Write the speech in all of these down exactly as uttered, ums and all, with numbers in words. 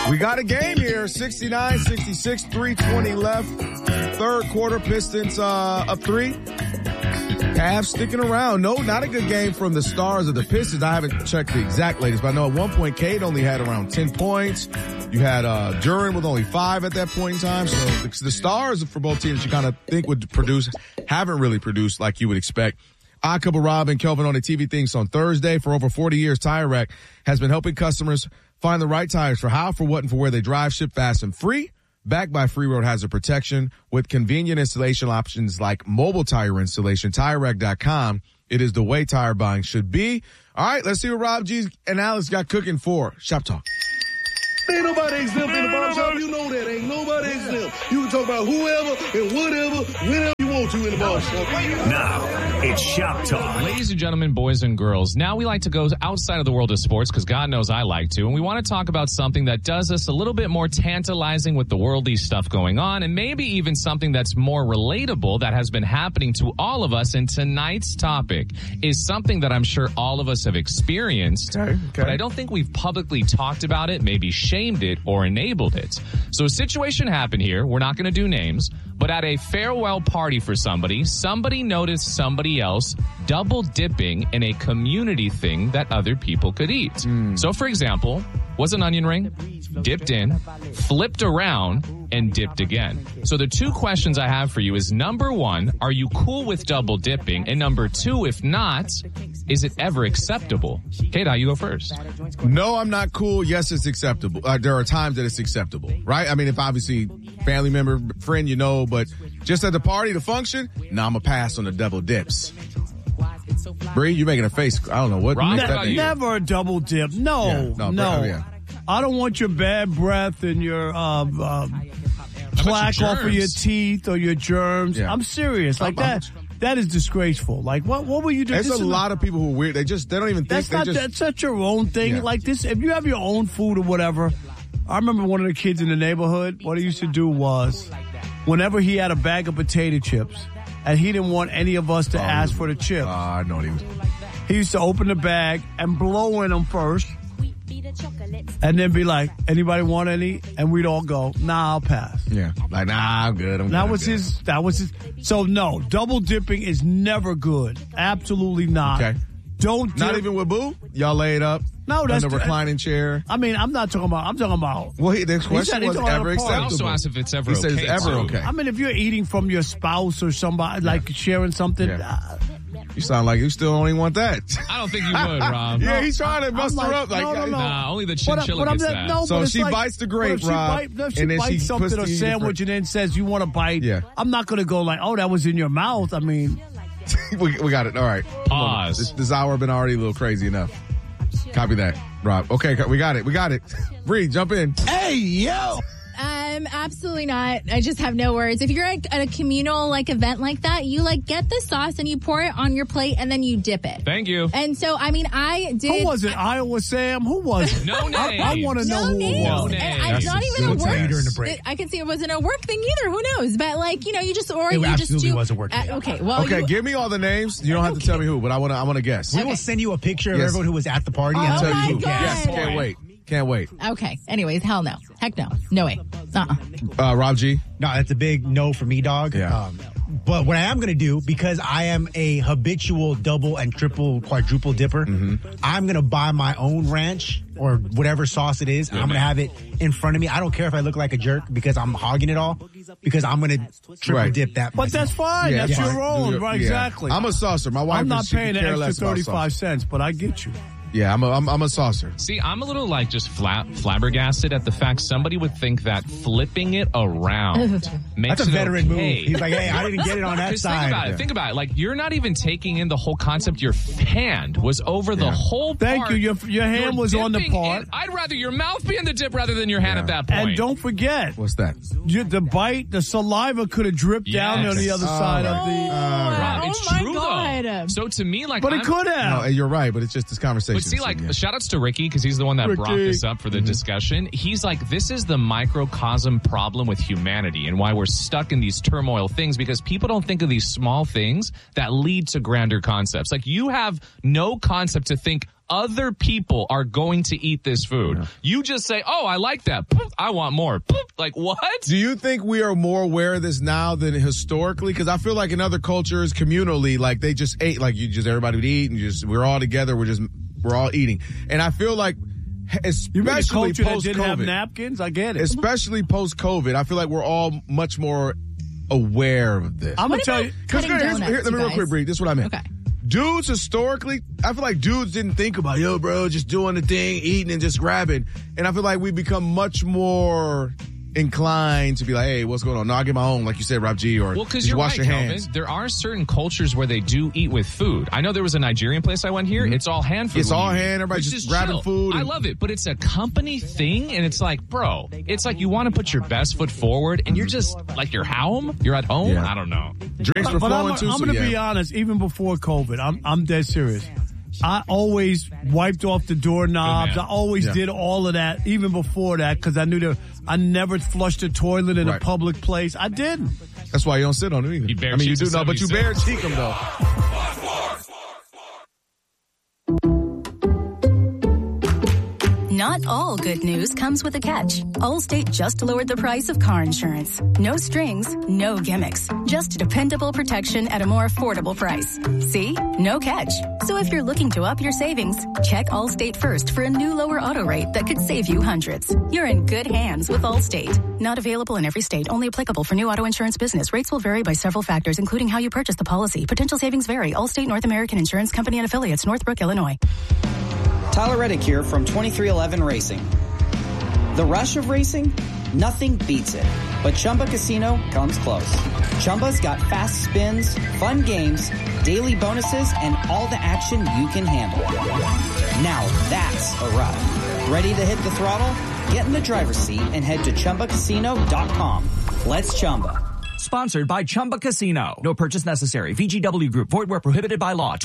We got a game here. sixty-nine sixty-six, three twenty left. Third quarter, Pistons uh, up three. Cavs sticking around. No, not a good game from the stars of the Pistons. I haven't checked the exact latest, but I know at one point Cade only had around ten points. You had uh Duren with only five at that point in time. So the, the stars for both teams you kind of think would produce haven't really produced like you would expect. I couple Rob and Kelvin on the T V Things on Thursday. For over forty years, Tire Rack has been helping customers find the right tires for how, for what, and for where they drive, ship fast and free. Backed by free road hazard protection with convenient installation options like mobile tire installation. Tire Rack dot com. It is the way tire buying should be. All right, let's see what Rob G and Alex got cooking for Shop Talk. Ain't nobody exempt in the barbershop. You know that. Ain't nobody exempt. You can talk about whoever and whatever, whenever you want to in the barbershop. Now, it's Shop Talk. Ladies and gentlemen, boys and girls, now we like to go outside of the world of sports because God knows I like to. And we want to talk about something that does us a little bit more tantalizing with the worldly stuff going on, and maybe even something that's more relatable that has been happening to all of us. And tonight's topic is something that I'm sure all of us have experienced, Okay, okay. but I don't think we've publicly talked about it, maybe shamed it or enabled it. So a situation happened here. We're not going to do names, but at a farewell party for somebody, somebody noticed somebody else double dipping in a community thing that other people could eat. Mm. So for example, was an onion ring, dipped in, flipped around, and dipped again. So the two questions I have for you is, number one, are you cool with double dipping? And number two, if not, is it ever acceptable? K-Dot, you go first. No, I'm not cool. Yes, it's acceptable. Uh, there are times that it's acceptable, right? I mean, if obviously family member, friend, you know, but just at the party, the function, no, I'm going to pass on the double dips. Bree, you're making a face. I don't know what. Rob, makes what that about mean. you? Never a double dip. No, Yeah, no. no, bro, yeah. I don't want your bad breath and your uh, uh, plaque your off of your germs? teeth or your germs. Yeah. I'm serious. Like I'm- that. That is disgraceful. Like what? What will you do? There's This a is lot of people who are weird. They just, they don't even think. That's they not. just, That's not your own thing. Yeah. Like this. If you have your own food or whatever. I remember one of the kids in the neighborhood. What he used to do was, whenever he had a bag of potato chips, and he didn't want any of us to Oh, ask for the chips. Uh, I know what he was. He used to open the bag and blow in them first, and then be like, "Anybody want any?" And we'd all go, "Nah, I'll pass." Yeah. Like, nah, I'm good. I'm That good, was I'm good. his. That was his. So no, double dipping is never good. Absolutely not. Okay. Don't dip. Not even with Boo? Y'all laid up? No, that's in the reclining chair? I mean, I'm not talking about. I'm talking about. Well, he, the question said he's was talking about ever a party. I acceptable. also asked if it's ever He okay. says ever too. okay. I mean, if you're eating from your spouse or somebody, like sharing something. Yeah. Uh, You sound like you still don't even want that. I don't think you would, Rob. Yeah, he's trying to bust I'm her like, up. Like, no, no, no. Nah, only the But I- chinchilla but I'm gets not- that. no, So but it's she like- bites the but grape, if she Rob, bite- if she and then bites she something puts or the- sandwich and then says you want to bite. Yeah. I'm not going to go like, oh, that was in your mouth. I mean, we, we got it. All right. Pause. This, this hour been already a little crazy enough. Copy that, Rob. Okay, we got it. We got it. Bree, jump in. hey yo. Um, absolutely not. I just have no words. If you're at, at a communal like event like that, you like get the sauce and you pour it on your plate and then you dip it. Thank you. And so, I mean, I did. Who was it? Iowa Sam? Who was it? No I, I names. want to know No who names. it was. No names. And I, That's not a even a good work. test. During the break. it- I can see it wasn't a work thing either. Who knows? But like, you know, you just or It you just absolutely do. was a work thing. Uh, okay, well, Okay, you, give me all the names. You don't have to tell me who, but I want to. I want to guess. We will send you a picture of Yes. everyone who was at the party. Oh and I'll tell my you who. God. Yes, can't wait. Can't wait. okay. Anyways, hell no, heck no, no way. Uh-uh. Uh, Rob G. No, that's a big no for me, dog. Yeah. Um, but what I am going to do, because I am a habitual double and triple, quadruple dipper, Mm-hmm. I'm going to buy my own ranch or whatever sauce it is. I'm going to have it in front of me. I don't care if I look like a jerk because I'm hogging it all, because I'm going to triple Right. dip that. But myself. that's fine. Yeah, that's fine. your own. Do your- Right, yeah. exactly. I'm a saucer. My wife I'm not is, she paying could care an less extra about thirty-five sauce. cents, but I get you. Yeah, I'm a, I'm, I'm a saucer. See, I'm a little like just flat, flabbergasted at the fact somebody would think that flipping it around makes That's a it veteran okay. move. He's like, hey, I didn't get it on that Because side. think about it. Think about it. Like, you're not even taking in the whole concept. Your hand was over the Yeah. whole Thank part. you. Your- your hand You're was on the dipping part. in- I'd rather your mouth be in the dip rather than your hand Yeah. at that point. And don't forget, What's that? you, the bite, the saliva could have dripped down Yes. on the other All side right. of the. Rob, oh it's my true, God. though. So to me, like, But it I'm- could No, have. you're right, but it's just this conversation. But see, so, like, yeah. shout outs to Ricky, because he's the one that brought Ricky. this up for the Mm-hmm. discussion. He's like, this is the microcosm problem with humanity and why we're stuck in these turmoil things, because people don't think of these small things that lead to grander concepts. Like, you have no concept to think other people are going to eat this food. Yeah. You just say, oh, I like that. I want more. Like, what? Do you think we are more aware of this now than historically? Because I feel like in other cultures, communally, like they just ate, like you just, everybody would eat and just, we're all together. We're just, we're all eating. And I feel like, especially post-COVID. Didn't have napkins? I get it. Especially post-COVID, I feel like we're all much more aware of this. I'm going to tell you. Because here, let me real quick, Bree. This is what I meant. Okay. Dudes historically, I feel like dudes didn't think about, yo, bro, just doing the thing, eating and just grabbing. And I feel like we become much more inclined to be like, hey, what's going on? No, I'll get my own, like you said, Rob G, or well, because just you're wash right, your Kelvin. hands. There are certain cultures where they do eat with food. I know there was a Nigerian place I went here. Mm-hmm. It's all hand food. It's all hand. Everybody's just grabbing chill. food. And- I love it, but it's a company thing, and it's like, bro, it's like you want to put your best foot forward, and you're just like you're home. You're at home. Yeah. I don't know. Drinks were but flowing I'm, too. I'm so going to yeah. be honest. Even before COVID, I'm I'm dead serious. I always wiped off the doorknobs. I always yeah. did all of that, even before that, because I knew that I never flushed a toilet in right. a public place. I didn't. That's why you don't sit on it either. I mean, you do know, but you bare cheek them, though. Not all good news comes with a catch. Allstate just lowered the price of car insurance. No strings, no gimmicks. Just dependable protection at a more affordable price. See? No catch. So if you're looking to up your savings, check Allstate first for a new lower auto rate that could save you hundreds. You're in good hands with Allstate. Not available in every state. Only applicable for new auto insurance business. Rates will vary by several factors, including how you purchase the policy. Potential savings vary. Allstate North American Insurance Company and Affiliates, Northbrook, Illinois. Tyler Reddick here from twenty-three eleven Racing. The rush of racing? Nothing beats it. But Chumba Casino comes close. Chumba's got fast spins, fun games, daily bonuses, and all the action you can handle. Now that's a ride. Ready to hit the throttle? Get in the driver's seat and head to Chumba Casino dot com. Let's Chumba. Sponsored by Chumba Casino. No purchase necessary. V G W Group. Void where prohibited by law.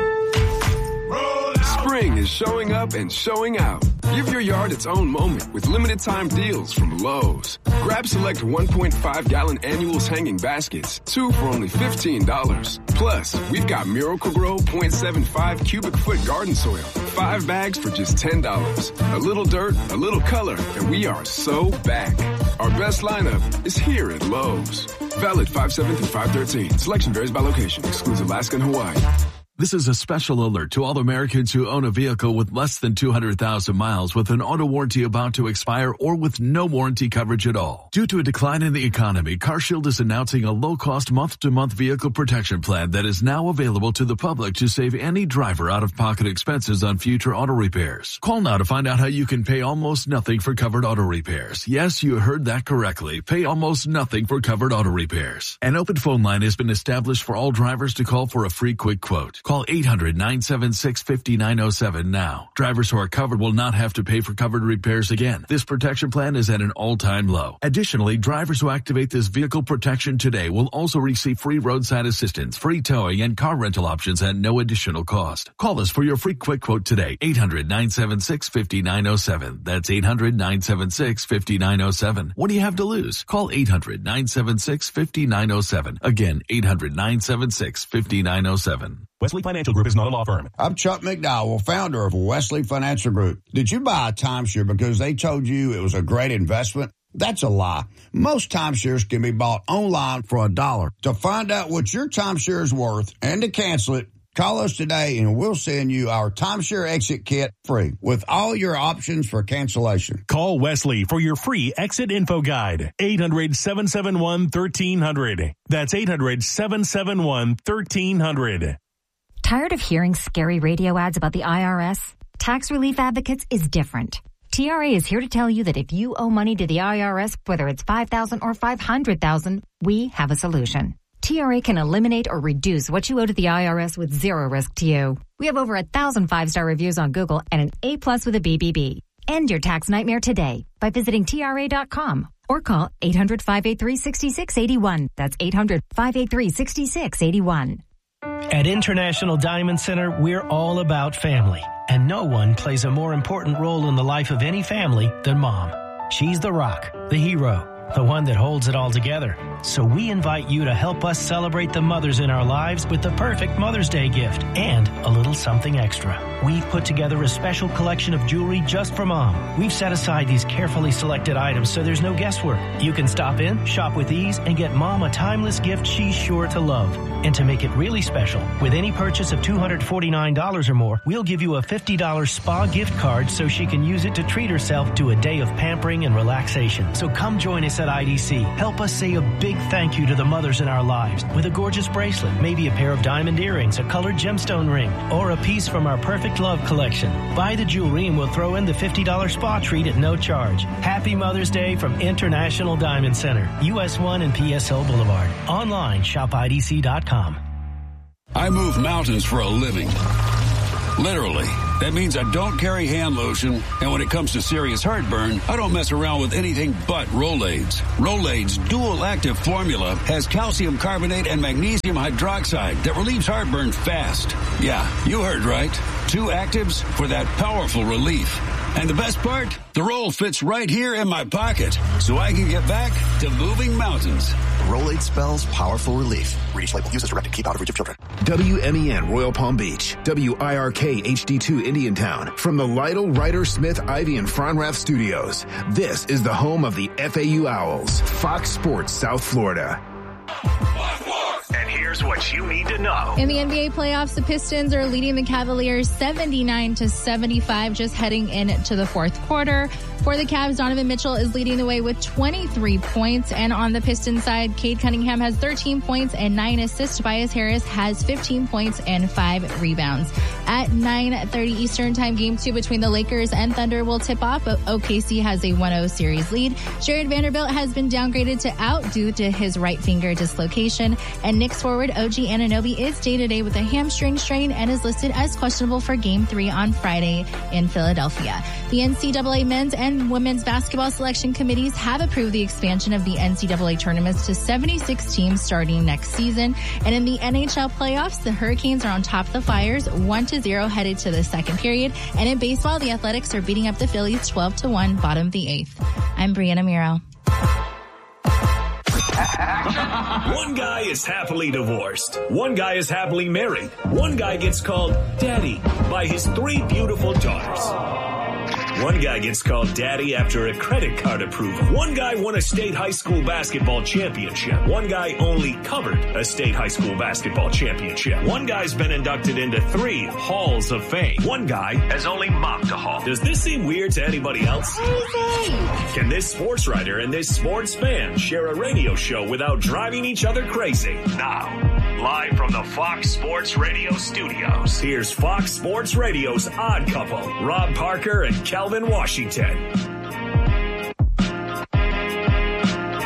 Spring is showing up and showing out. Give your yard its own moment with limited time deals from Lowe's. Grab select one point five gallon annuals hanging baskets, two for only fifteen dollars. Plus, we've got Miracle-Gro zero point seven five cubic foot garden soil, five bags for just ten dollars. A little dirt, a little color, and we are so back. Our best lineup is here at Lowe's. Valid five seven through five thirteen. Selection varies by location. Excludes Alaska and Hawaii. This is a special alert to all Americans who own a vehicle with less than two hundred thousand miles with an auto warranty about to expire or with no warranty coverage at all. Due to a decline in the economy, CarShield is announcing a low-cost month-to-month vehicle protection plan that is now available to the public to save any driver out-of-pocket expenses on future auto repairs. Call now to find out how you can pay almost nothing for covered auto repairs. Yes, you heard that correctly. Pay almost nothing for covered auto repairs. An open phone line has been established for all drivers to call for a free quick quote. Call eight hundred, nine seven six, five nine zero seven now. Drivers who are covered will not have to pay for covered repairs again. This protection plan is at an all-time low. Additionally, drivers who activate this vehicle protection today will also receive free roadside assistance, free towing, and car rental options at no additional cost. Call us for your free quick quote today. eight hundred, nine seven six, five nine zero seven. That's eight hundred, nine seven six, five nine zero seven. What do you have to lose? Call eight hundred, nine seven six, five nine zero seven. Again, eight hundred, nine seven six, five nine zero seven. Wesley Financial Group is not a law firm. I'm Chuck McDowell, founder of Wesley Financial Group. Did you buy a timeshare because they told you it was a great investment? That's a lie. Most timeshares can be bought online for a dollar. To find out what your timeshare is worth and to cancel it, call us today and we'll send you our timeshare exit kit free with all your options for cancellation. Call Wesley for your free exit info guide. eight hundred, seven seven one, one three zero zero. That's eight hundred, seven seven one, one three zero zero. Tired of hearing scary radio ads about the I R S? Tax Relief Advocates is different. T R A is here to tell you that if you owe money to the I R S, whether it's five thousand dollars or five hundred thousand dollars, we have a solution. T R A can eliminate or reduce what you owe to the I R S with zero risk to you. We have over a thousand five-star reviews on Google and an A plus with a B B B. End your tax nightmare today by visiting T R A dot com or call eight hundred, five eight three, six six eight one. That's eight hundred, five eight three, six six eight one. At International Diamond Center, we're all about family, and no one plays a more important role in the life of any family than Mom. She's the rock, the hero, the one that holds it all together. So we invite you to help us celebrate the mothers in our lives with the perfect Mother's Day gift and a little something extra. We've put together a special collection of jewelry just for Mom. We've set aside these carefully selected items so there's no guesswork. You can stop in, shop with ease, and get Mom a timeless gift she's sure to love. And to make it really special, with any purchase of two hundred forty-nine dollars or more, we'll give you a fifty dollars spa gift card so she can use it to treat herself to a day of pampering and relaxation. So come join us at I D C. Help us say a big thank you to the mothers in our lives with a gorgeous bracelet, maybe a pair of diamond earrings, a colored gemstone ring, or a piece from our Perfect Love collection. Buy the jewelry and we'll throw in the fifty dollars spa treat at no charge. Happy Mother's Day from International Diamond Center, U S one and P S O Boulevard. Online, shop I D C dot com. I move mountains for a living. Literally. That means I don't carry hand lotion, and when it comes to serious heartburn, I don't mess around with anything but Rolaids. Rolaids' dual-active formula has calcium carbonate and magnesium hydroxide that relieves heartburn fast. Yeah, you heard right. Two actives for that powerful relief. And the best part? The roll fits right here in my pocket, so I can get back to moving mountains. Rolade spells powerful relief. Read each label. Use as directed. Keep out of reach of children. W M E N Royal Palm Beach. W I R K H D two Indiantown. From the Lytle, Ryder, Smith, Ivy, and Fronrath studios. This is the home of the F A U Owls. Fox Sports South Florida. And here's what you need to know. In the N B A playoffs, the Pistons are leading the Cavaliers seventy-nine to seventy-five, just heading into the fourth quarter. For the Cavs, Donovan Mitchell is leading the way with twenty-three points. And on the Pistons side, Cade Cunningham has thirteen points and nine assists. Tobias Harris has fifteen points and five rebounds. At nine thirty Eastern Time, game two between the Lakers and Thunder will tip off. O K C has a one oh series lead. Jared Vanderbilt has been downgraded to out due to his right finger dislocation. And Knicks forward O G Anunoby is day-to-day with a hamstring strain and is listed as questionable for game three on Friday in Philadelphia. The N C double A men's and women's basketball selection committees have approved the expansion of the N C double A tournaments to seventy-six teams starting next season. And in the N H L playoffs, the Hurricanes are on top of the Flyers, one to zero headed to the second period. And in baseball, the Athletics are beating up the Phillies twelve to one, bottom of the eighth. I'm Brianna Miro. One guy is happily divorced. One guy is happily married. One guy gets called daddy by his three beautiful daughters. One guy gets called daddy after a credit card approval. One guy won a state high school basketball championship. One guy only covered a state high school basketball championship. One guy's been inducted into three halls of fame. One guy has only mopped a hall. Does this seem weird to anybody else? Can this sports writer and this sports fan share a radio show without driving each other crazy? Now, live from the Fox Sports Radio studios, here's Fox Sports Radio's Odd Couple, Rob Parker and Calvin Washington.